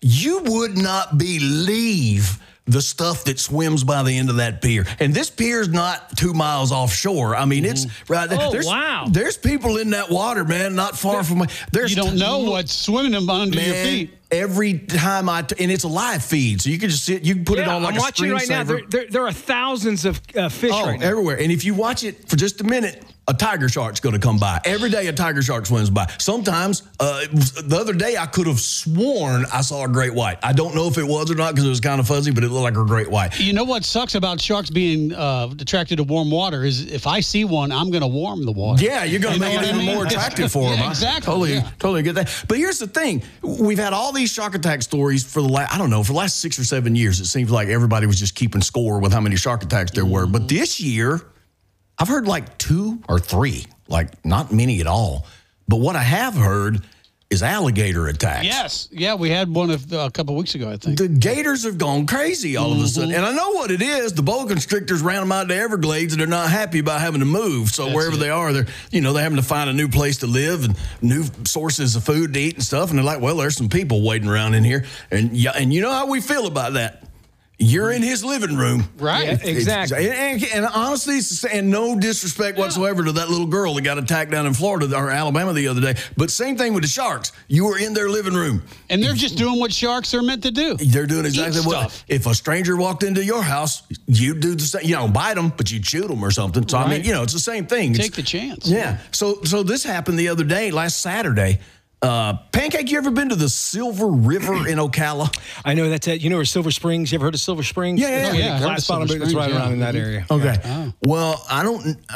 You would not believe the stuff that swims by the end of that pier. And this pier's not 2 miles offshore. I mean, it's right there. Wow. There's people in that water, man, not far from me. You don't know what's swimming under your feet. Every time and it's a live feed, so you can just sit, you can put it on like I'm watching right now. There are thousands of fish right now. Everywhere. And if you watch it for just a minute, a tiger shark's going to come by. Every day a tiger shark swims by. Sometimes, the other day I could have sworn I saw a great white. I don't know if it was or not because it was kind of fuzzy, but it looked like a great white. You know what sucks about sharks being attracted to warm water is if I see one, I'm going to warm the water. Yeah, you're going to make it even more attractive for them. Exactly. Totally get that. But here's the thing. We've had all these shark attack stories for the last 6 or 7 years. It seems like everybody was just keeping score with how many shark attacks there were. But this year, I've heard like 2 or 3, like not many at all. But what I have heard is alligator attacks. Yes. Yeah, we had one a couple weeks ago, I think. The gators have gone crazy all of a sudden. And I know what it is. The boa constrictors ran them out to Everglades, and they're not happy about having to move. So wherever they are, they're having to find a new place to live and new sources of food to eat and stuff. And they're like, well, there's some people waiting around in here. And you know how we feel about that. You're in his living room. Right. Yeah, exactly. And honestly, and no disrespect whatsoever to that little girl that got attacked down in Florida or Alabama the other day. But same thing with the sharks. You were in their living room. And they're just doing what sharks are meant to do. They're doing exactly what. If a stranger walked into your house, you'd do the same. You don't bite them, but you'd shoot them or something. So, I mean, it's the same thing. Take the chance. Yeah. So this happened the other day, last Saturday. Pancake, you ever been to the Silver River in Ocala? I know that's it. You know where Silver Springs? You ever heard of Silver Springs? Yeah. Glass Bottom, it's right around in that area. Okay. Yeah. Well, I'm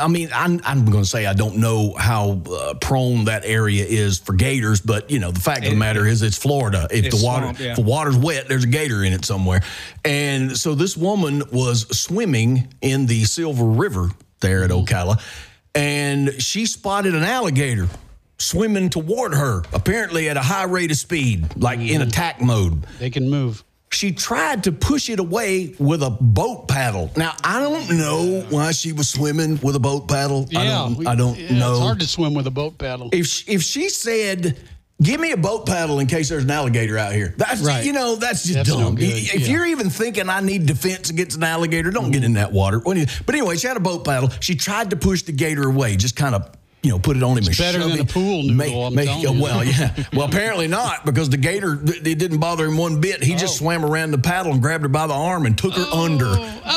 going to say I don't know how prone that area is for gators, but the fact of the matter is it's Florida. If the water's wet, there's a gator in it somewhere. And so this woman was swimming in the Silver River there at Ocala, and she spotted an alligator swimming toward her, apparently at a high rate of speed, like in attack mode. They can move. She tried to push it away with a boat paddle. Now, I don't know why she was swimming with a boat paddle. Yeah, I don't know. It's hard to swim with a boat paddle. If she said, give me a boat paddle in case there's an alligator out here. That's right. That's just dumb. No if you're even thinking I need defense against an alligator, don't get in that water. But anyway, she had a boat paddle. She tried to push the gator away, just kind of put it on him. It's better than a pool noodle, Well, yeah. Well, apparently not, because the gator, it didn't bother him one bit. He just swam around the paddle and grabbed her by the arm and took her under.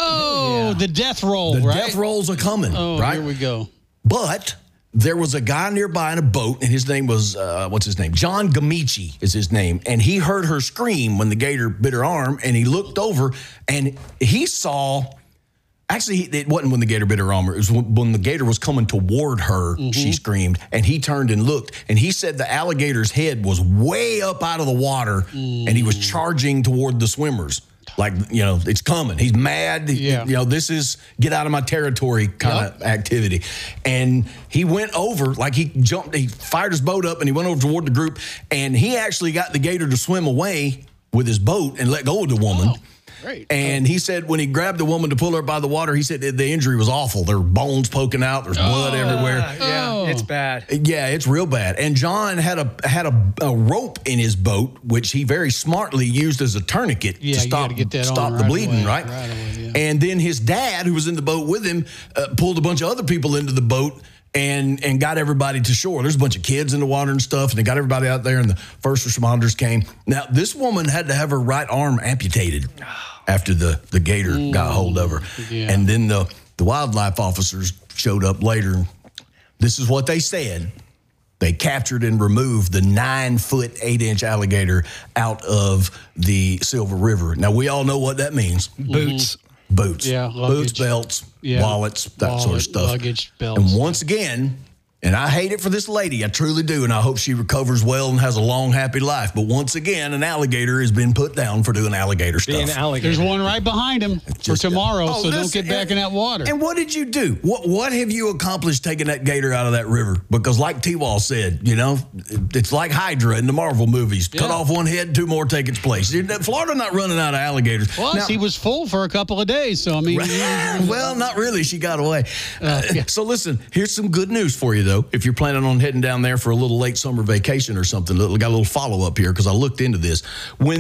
The death roll, the right? Death rolls are coming, right? Here we go. But there was a guy nearby in a boat, and his name was, what's his name? John Gamici is his name. And he heard her scream when the gator bit her arm, and he looked over, and he saw... Actually, it wasn't when the gator bit her arm. It was when the gator was coming toward her, she screamed, and he turned and looked. And he said the alligator's head was way up out of the water, and he was charging toward the swimmers. Like, it's coming. He's mad. Yeah. This is get out of my territory kind of activity. And he went over, like he fired his boat up, and he went over toward the group, and he actually got the gator to swim away with his boat and let go of the woman. Oh. Great. And he said when he grabbed the woman to pull her by the water, he said the injury was awful. There were bones poking out. There's blood everywhere. Yeah, it's bad. Yeah, it's real bad. And John had a rope in his boat, which he very smartly used as a tourniquet to stop the bleeding, right? And then his dad, who was in the boat with him, pulled a bunch of other people into the boat and got everybody to shore. There's a bunch of kids in the water and stuff, and they got everybody out there, and the first responders came. Now, this woman had to have her right arm amputated after the gator got hold of her. Yeah. And then the wildlife officers showed up later. This is what they said. They captured and removed the 9-foot, 8-inch alligator out of the Silver River. Now, we all know what that means. Boots. Boots. Yeah, luggage. Boots, belts, wallets, that sort of stuff. Luggage, belts. And once again, and I hate it for this lady, I truly do, and I hope she recovers well and has a long, happy life. But once again, an alligator has been put down for doing alligator stuff. Being an alligator. There's one right behind him for tomorrow, so don't get back in that water. And what did you do? What have you accomplished taking that gator out of that river? Because like T-Wall said, it's like Hydra in the Marvel movies. Cut off one head, 2 more take its place. Florida not running out of alligators. Plus, he was full for a couple of days, so I mean... Well, not really. She got away. So listen, here's some good news for you, though. If you're planning on heading down there for a little late summer vacation or something, got a little follow-up here because I looked into this. When